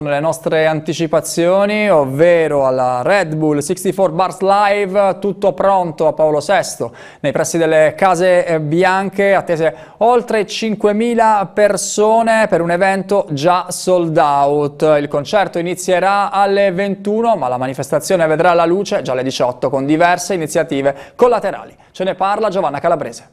Le nostre anticipazioni, ovvero alla Red Bull 64 Bars Live, tutto pronto a Paolo VI, nei pressi delle Case Bianche, attese oltre 5.000 persone per un evento già sold out. Il concerto inizierà alle 21, ma la manifestazione vedrà la luce già alle 18 con diverse iniziative collaterali. Ce ne parla Giovanna Calabrese.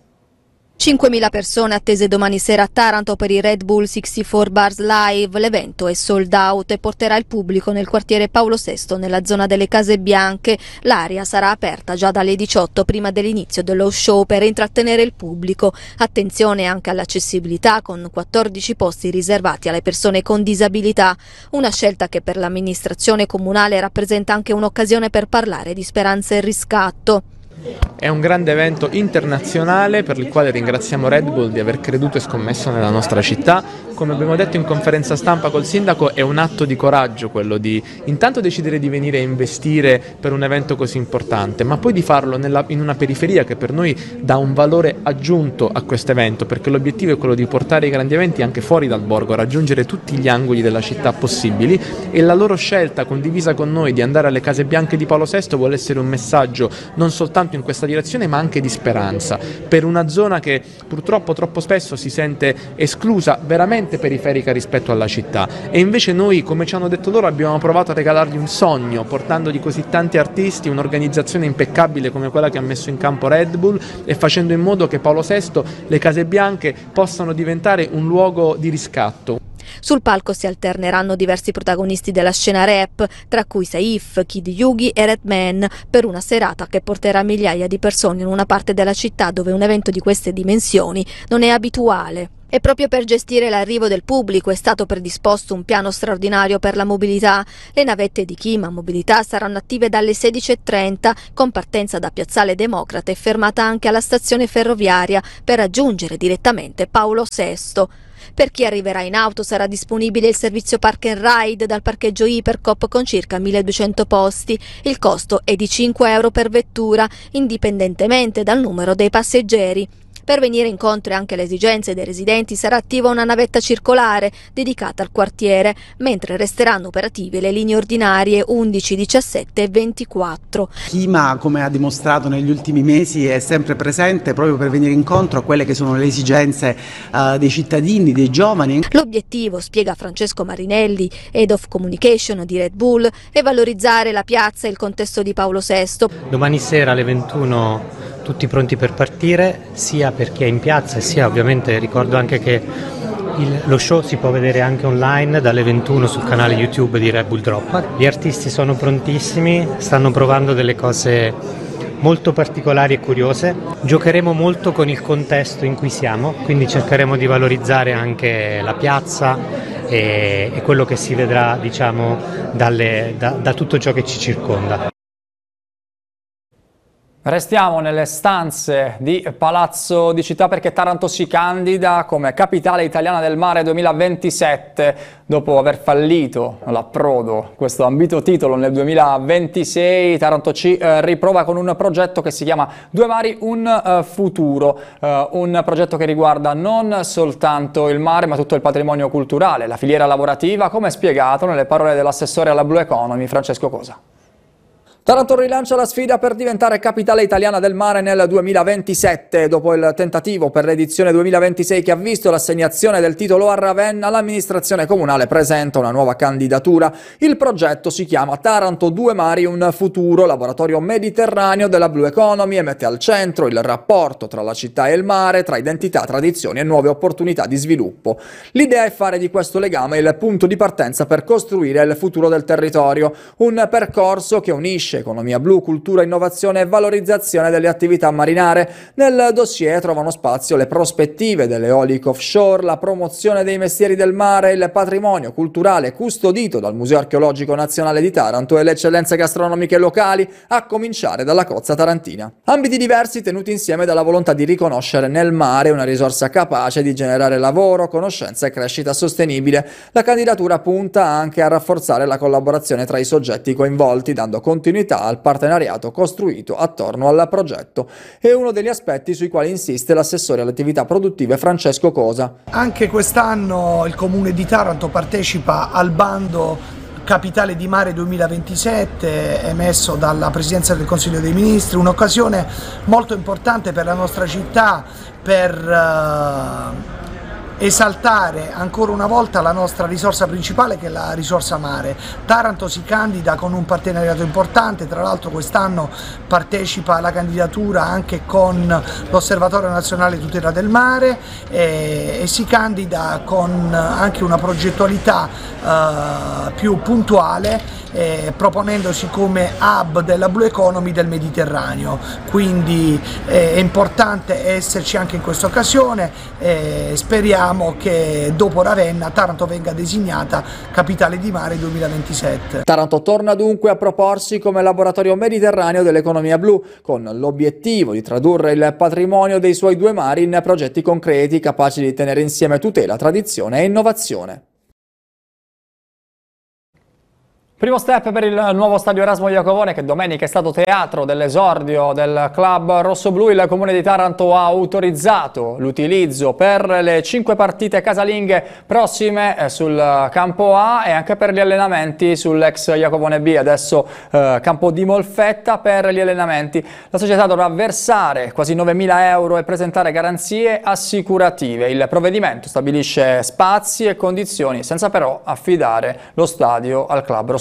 5.000 persone attese domani sera a Taranto per il Red Bull 64 Bars Live. L'evento è sold out e porterà il pubblico nel quartiere Paolo VI, nella zona delle Case Bianche. L'area sarà aperta già dalle 18 prima dell'inizio dello show per intrattenere il pubblico. Attenzione anche all'accessibilità, con 14 posti riservati alle persone con disabilità. Una scelta che per l'amministrazione comunale rappresenta anche un'occasione per parlare di speranza e riscatto. È un grande evento internazionale per il quale ringraziamo Red Bull di aver creduto e scommesso nella nostra città. Come abbiamo detto in conferenza stampa col sindaco, è un atto di coraggio quello di intanto decidere di venire a investire per un evento così importante, ma poi di farlo in una periferia che per noi dà un valore aggiunto a questo evento, perché l'obiettivo è quello di portare i grandi eventi anche fuori dal borgo, raggiungere tutti gli angoli della città possibili, e la loro scelta condivisa con noi di andare alle Case Bianche di Paolo VI vuole essere un messaggio non soltanto in questa direzione ma anche di speranza per una zona che purtroppo troppo spesso si sente esclusa, veramente periferica rispetto alla città, e invece noi, come ci hanno detto loro, abbiamo provato a regalargli un sogno portandogli così tanti artisti, un'organizzazione impeccabile come quella che ha messo in campo Red Bull e facendo in modo che Paolo VI, le Case Bianche possano diventare un luogo di riscatto. Sul palco si alterneranno diversi protagonisti della scena rap, tra cui Saif, Kid Yugi e Redman, per una serata che porterà migliaia di persone in una parte della città dove un evento di queste dimensioni non è abituale. E proprio per gestire l'arrivo del pubblico è stato predisposto un piano straordinario per la mobilità. Le navette di Kima Mobilità saranno attive dalle 16:30, con partenza da Piazzale Democrate e fermata anche alla stazione ferroviaria per raggiungere direttamente Paolo VI. Per chi arriverà in auto sarà disponibile il servizio Park and Ride dal parcheggio Ipercoop con circa 1.200 posti. Il costo è di 5 euro per vettura, indipendentemente dal numero dei passeggeri. Per venire incontro anche alle esigenze dei residenti sarà attiva una navetta circolare dedicata al quartiere, mentre resteranno operative le linee ordinarie 11, 17 e 24. Kima, come ha dimostrato negli ultimi mesi, è sempre presente proprio per venire incontro a quelle che sono le esigenze dei cittadini, dei giovani. L'obiettivo, spiega Francesco Marinelli, Head of Communication di Red Bull, è valorizzare la piazza e il contesto di Paolo VI. Domani sera alle 21 tutti pronti per partire, sia per chi è in piazza e sia, ovviamente ricordo anche che lo show si può vedere anche online dalle 21 sul canale YouTube di Red Bull Drop. Gli artisti sono prontissimi, stanno provando delle cose molto particolari e curiose. Giocheremo molto con il contesto in cui siamo, quindi cercheremo di valorizzare anche la piazza e quello che si vedrà, diciamo, da tutto ciò che ci circonda. Restiamo nelle stanze di Palazzo di Città perché Taranto si candida come capitale italiana del mare 2027 dopo aver fallito l'approdo, questo ambito titolo nel 2026. Taranto ci riprova con un progetto che si chiama Due Mari, un futuro, un progetto che riguarda non soltanto il mare ma tutto il patrimonio culturale, la filiera lavorativa, come spiegato nelle parole dell'assessore alla Blue Economy Francesco Cosa. Taranto rilancia la sfida per diventare capitale italiana del mare nel 2027. Dopo il tentativo per l'edizione 2026 che ha visto l'assegnazione del titolo a Ravenna, l'amministrazione comunale presenta una nuova candidatura. Il progetto si chiama Taranto Due Mari, un futuro, laboratorio mediterraneo della Blue Economy, e mette al centro il rapporto tra la città e il mare, tra identità, tradizioni e nuove opportunità di sviluppo. L'idea è fare di questo legame il punto di partenza per costruire il futuro del territorio, un percorso che unisce economia blu, cultura, innovazione e valorizzazione delle attività marinare. Nel dossier trovano spazio le prospettive dell'eolico offshore, la promozione dei mestieri del mare, il patrimonio culturale custodito dal Museo Archeologico Nazionale di Taranto e le eccellenze gastronomiche locali, a cominciare dalla cozza tarantina. Ambiti diversi tenuti insieme dalla volontà di riconoscere nel mare una risorsa capace di generare lavoro, conoscenza e crescita sostenibile. La candidatura punta anche a rafforzare la collaborazione tra i soggetti coinvolti, dando continuità continuità al partenariato costruito attorno al progetto. È uno degli aspetti sui quali insiste l'assessore alle attività produttive Francesco Cosa. Anche quest'anno il Comune di Taranto partecipa al bando Capitale di Mare 2027 emesso dalla Presidenza del Consiglio dei Ministri, un'occasione molto importante per la nostra città per esaltare ancora una volta la nostra risorsa principale, che è la risorsa mare. Taranto si candida con un partenariato importante, tra l'altro quest'anno partecipa alla candidatura anche con l'Osservatorio Nazionale Tutela del Mare e si candida con anche una progettualità più puntuale, proponendosi come hub della Blue Economy del Mediterraneo. Quindi è importante esserci anche in questa occasione, speriamo che dopo Ravenna Taranto venga designata Capitale di Mare 2027. Taranto torna dunque a proporsi come laboratorio mediterraneo dell'economia blu, con l'obiettivo di tradurre il patrimonio dei suoi due mari in progetti concreti capaci di tenere insieme tutela, tradizione e innovazione. Primo step per il nuovo stadio Erasmo Iacovone, che domenica è stato teatro dell'esordio del club rossoblu. Il Comune di Taranto ha autorizzato l'utilizzo per le 5 partite casalinghe prossime sul campo A e anche per gli allenamenti sull'ex Iacovone B, adesso campo di Molfetta per gli allenamenti. La società dovrà versare quasi 9.000 euro e presentare garanzie assicurative. Il provvedimento stabilisce spazi e condizioni senza però affidare lo stadio al club rossoblu.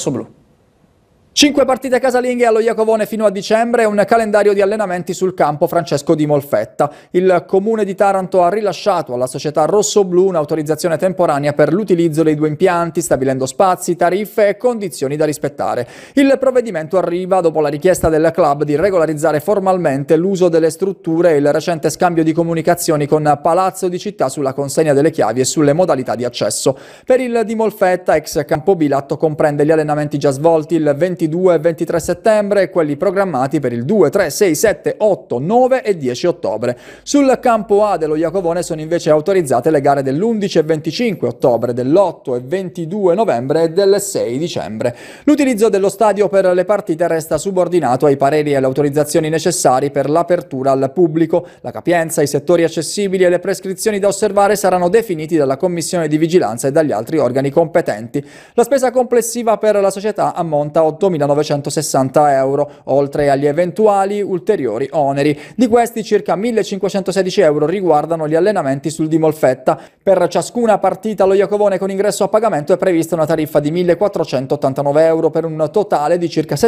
5 partite casalinghe allo Iacovone fino a dicembre e un calendario di allenamenti sul campo Francesco di Molfetta. Il Comune di Taranto ha rilasciato alla società rossoblu un'autorizzazione temporanea per l'utilizzo dei due impianti, stabilendo spazi, tariffe e condizioni da rispettare. Il provvedimento arriva dopo la richiesta del club di regolarizzare formalmente l'uso delle strutture e il recente scambio di comunicazioni con Palazzo di Città sulla consegna delle chiavi e sulle modalità di accesso. Per il di Molfetta, ex campo B, l'atto comprende gli allenamenti già svolti il 22 e 23 settembre e quelli programmati per il 2, 3, 6, 7, 8, 9 e 10 ottobre. Sul campo A dello Iacovone sono invece autorizzate le gare dell'11 e 25 ottobre, dell'8 e 22 novembre e del 6 dicembre. L'utilizzo dello stadio per le partite resta subordinato ai pareri e alle autorizzazioni necessari per l'apertura al pubblico. La capienza, i settori accessibili e le prescrizioni da osservare saranno definiti dalla Commissione di Vigilanza e dagli altri organi competenti. La spesa complessiva per la società ammonta a 8.960 euro, oltre agli eventuali ulteriori oneri. Di questi circa 1.516 euro riguardano gli allenamenti sul di Molfetta. Per ciascuna partita allo Iacovone con ingresso a pagamento è prevista una tariffa di 1.489 euro per un totale di circa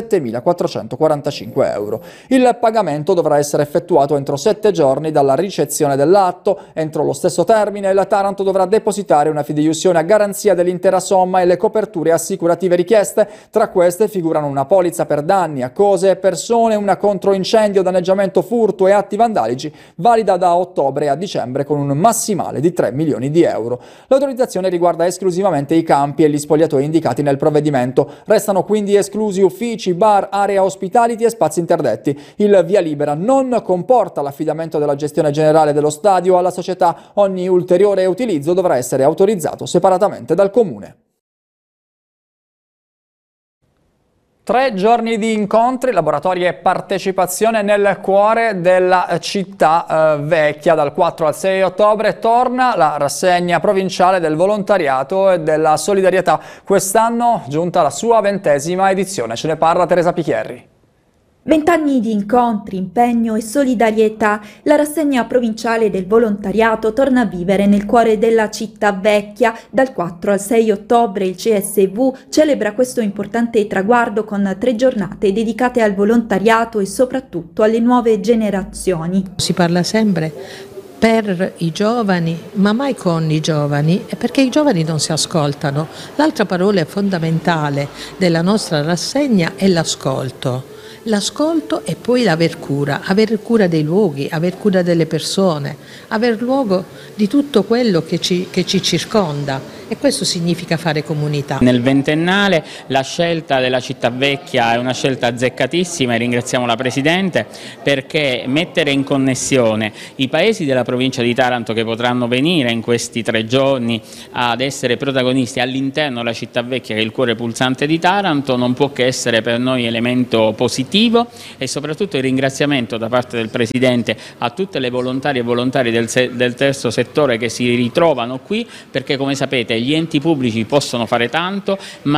7.445 euro. Il pagamento dovrà essere effettuato entro 7 giorni dalla ricezione dell'atto. Entro lo stesso termine la Taranto dovrà depositare una fideiussione a garanzia dell'intera somma e le coperture assicurative richieste. Tra queste figurano una polizza per danni a cose e persone, una contro incendio, danneggiamento, furto e atti vandalici, valida da ottobre a dicembre con un massimale di 3 milioni di euro. L'autorizzazione riguarda esclusivamente i campi e gli spogliatoi indicati nel provvedimento. Restano quindi esclusi uffici, bar, area hospitality e spazi interdetti. Il via libera non comporta l'affidamento della gestione generale dello stadio alla società. Ogni ulteriore utilizzo dovrà essere autorizzato separatamente dal Comune. 3 giorni di incontri, laboratori e partecipazione nel cuore della città vecchia. Dal 4 al 6 ottobre torna la rassegna provinciale del volontariato e della solidarietà. Quest'anno giunta la sua 20ª edizione. Ce ne parla Teresa Pichierri. 20 anni di incontri, impegno e solidarietà, la rassegna provinciale del volontariato torna a vivere nel cuore della città vecchia. Dal 4 al 6 ottobre il CSV celebra questo importante traguardo con 3 giornate dedicate al volontariato e soprattutto alle nuove generazioni. Si parla sempre per i giovani, ma mai con i giovani, perché i giovani non si ascoltano. L'altra parola fondamentale della nostra rassegna è l'ascolto. L'ascolto e poi l'aver cura dei luoghi, aver cura delle persone, aver luogo di tutto quello che ci circonda. e questo significa fare comunità. Nel ventennale la scelta della città vecchia è una scelta azzeccatissima e ringraziamo la Presidente, perché mettere in connessione i paesi della provincia di Taranto che potranno venire in questi 3 giorni ad essere protagonisti all'interno della città vecchia, che è il cuore pulsante di Taranto, non può che essere per noi elemento positivo, e soprattutto il ringraziamento da parte del Presidente a tutte le volontarie e volontari del terzo settore che si ritrovano qui, perché come sapete gli enti pubblici possono fare tanto, ma